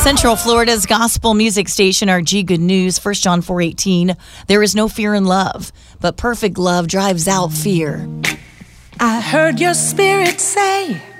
Central Florida's gospel music station, RG Good News, 1 John 4:18. There is no fear in love, but perfect love drives out fear. I heard your spirit say